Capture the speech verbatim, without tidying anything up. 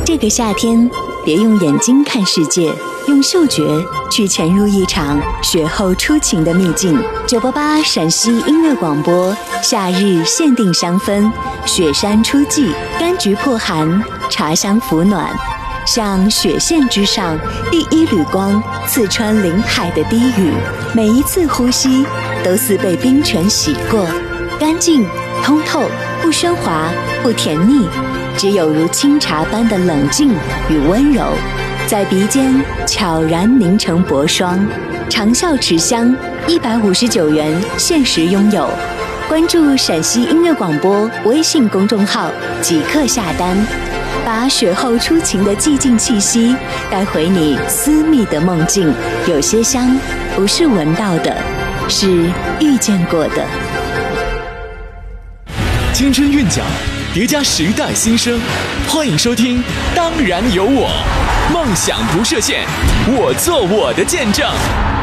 这个夏天，别用眼睛看世界，用嗅觉去潜入一场雪后初晴的秘境。九八八陕西音乐广播，夏日限定香氛，雪山初霁，柑橘破寒，茶香抚暖。像雪线之上第一缕光，刺穿林海的低语，每一次呼吸都似被冰泉洗过，干净通透，不喧哗，不甜腻，只有如清茶般的冷静与温柔，在鼻尖悄然凝成薄霜。长效持香，一百五十九元限时拥有。关注陕西音乐广播微信公众号，即刻下单，把雪后初晴的寂静气息带回你私密的梦境。有些香不是闻到的，是遇见过的。 青春韵脚，叠加时代新生，欢迎收听《当然有我》，梦想不设限，我做我的见证。